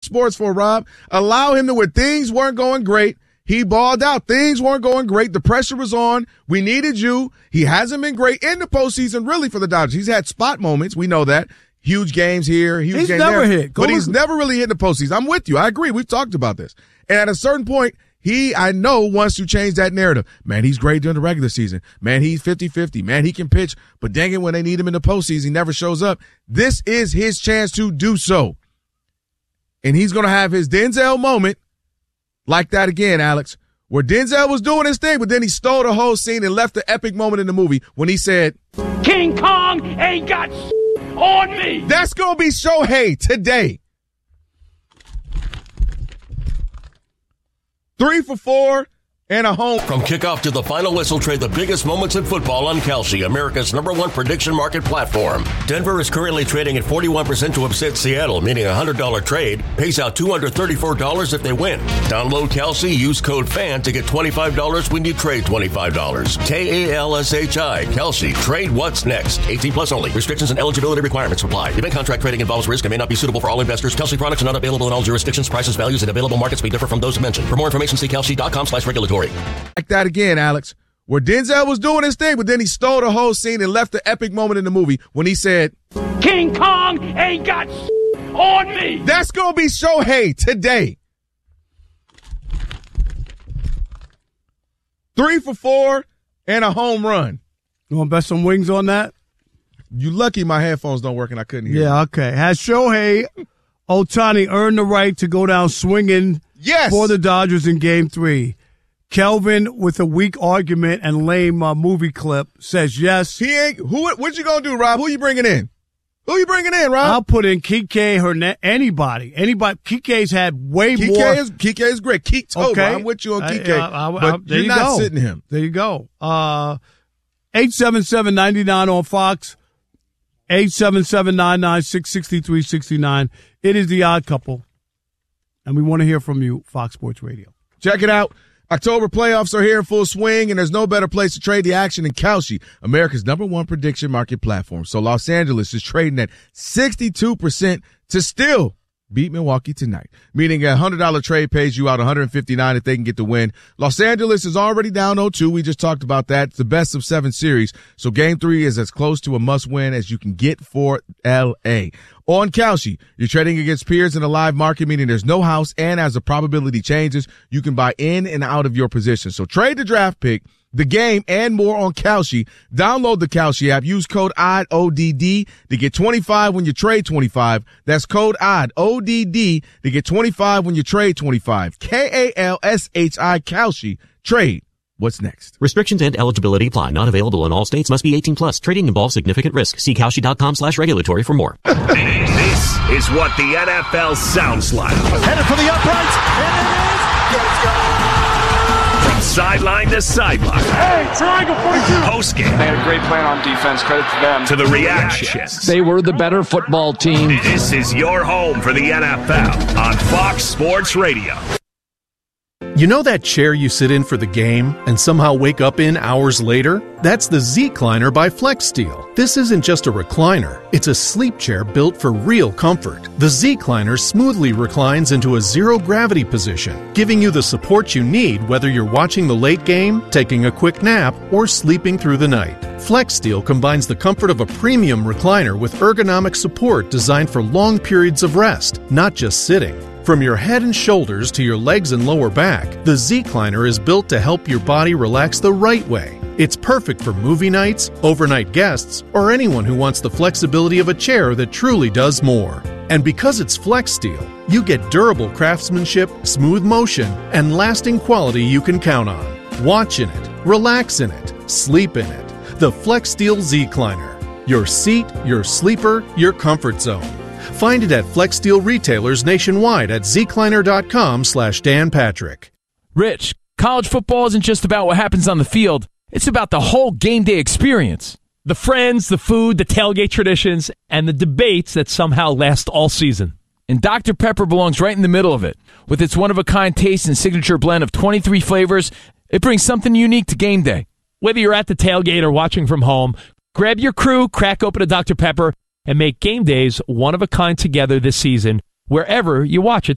sports for, Rob. Allow him to, when things weren't going great, he balled out. Things weren't going great. The pressure was on. We needed you. He hasn't been great in the postseason, really, for the Dodgers. He's had spot moments. We know that. Huge games here, huge games there. He's never hit. But he's never really hit the postseason. I'm with you. I agree. We've talked about this. And at a certain point, I know, wants to change that narrative. Man, he's great during the regular season. Man, he's 50-50. Man, he can pitch. But dang it, when they need him in the postseason, he never shows up. This is his chance to do so. And he's going to have his Denzel moment like that again, Alex, where Denzel was doing his thing, but then he stole the whole scene and left the epic moment in the movie when he said, King Kong ain't got on me. That's going to be Shohei today. 3 for 4 and a home. From kickoff to the final whistle, trade the biggest moments in football on Kalshi, America's #1 prediction market platform. Denver is currently trading at 41% to upset Seattle, meaning a $100 trade pays out $234 if they win. Download Kalshi, use code FAN to get $25 when you trade $25. Kalshi, Kalshi. Trade what's next. 18 plus only. Restrictions and eligibility requirements apply. Event contract trading involves risk and may not be suitable for all investors. Kalshi products are not available in all jurisdictions. Prices, values, and available markets may differ from those mentioned. For more information, see kalshi.com/regulatory. Like that again, Alex, where Denzel was doing his thing, but then he stole the whole scene and left the epic moment in the movie when he said, King Kong ain't got on me. That's going to be Shohei today. 3 for 4 and a home run. You want to bet some wings on that? You lucky my headphones don't work and I couldn't hear. Yeah, okay. Has Shohei Ohtani earned the right to go down swinging for the Dodgers in Game 3? Kelvin, with a weak argument and lame movie clip, says yes. He ain't. What you gonna do, Rob? Who you bringing in? Who you bringing in, Rob? I'll put in Kike Hernandez. Anybody. Kike's had way more. Kike is great. Kike Toba. Okay. I'm with you on Kike. But you're not sitting him. There you go. 877-99 on Fox. 877-996-6369. It is The Odd Couple. And we want to hear from you, Fox Sports Radio. Check it out. October playoffs are here in full swing, and there's no better place to trade the action than Kalshi, America's #1 prediction market platform. So Los Angeles is trading at 62% to still beat Milwaukee tonight, meaning a $100 trade pays you out $159 if they can get the win. Los Angeles is already down 0-2. We just talked about that. It's the best of 7 series. So Game 3 is as close to a must-win as you can get for L.A. On Kalshi, you're trading against peers in a live market, meaning there's no house, and as the probability changes, you can buy in and out of your position. So trade the draft pick, the game, and more on Kalshi. Download the Kalshi app. Use code ODD, ODD, to get 25 when you trade 25. That's code ODD, ODD, to get 25 when you trade 25. KALSHI, Kalshi. Trade. What's next? Restrictions and eligibility apply. Not available in all states. Must be 18 plus. Trading involves significant risk. See Kalshi.com/regulatory for more. This is what the NFL sounds like. Headed for the uprights. And it is. Let's go. From sideline to sideline. Hey, triangle 42. Post game. They had a great plan on defense. Credit to them. To the reactions. They were the better football team. This is your home for the NFL on Fox Sports Radio. You know that chair you sit in for the game and somehow wake up in hours later? That's the Z-Cliner by FlexSteel. This isn't just a recliner. It's a sleep chair built for real comfort. The Z-Cliner smoothly reclines into a zero-gravity position, giving you the support you need whether you're watching the late game, taking a quick nap, or sleeping through the night. FlexSteel combines the comfort of a premium recliner with ergonomic support designed for long periods of rest, not just sitting. From your head and shoulders to your legs and lower back, the Z-Cliner is built to help your body relax the right way. It's perfect for movie nights, overnight guests, or anyone who wants the flexibility of a chair that truly does more. And because it's FlexSteel, you get durable craftsmanship, smooth motion, and lasting quality you can count on. Watch in it, relax in it, sleep in it. The FlexSteel Z-Cliner. Your seat, your sleeper, your comfort zone. Find it at FlexSteel retailers nationwide at zcliner.com/Dan Patrick. Rich, college football isn't just about what happens on the field. It's about the whole game day experience. The friends, the food, the tailgate traditions, and the debates that somehow last all season. And Dr. Pepper belongs right in the middle of it. With its one-of-a-kind taste and signature blend of 23 flavors, it brings something unique to game day. Whether you're at the tailgate or watching from home, grab your crew, crack open a Dr. Pepper, and make game days one of a kind together this season, wherever you watch it.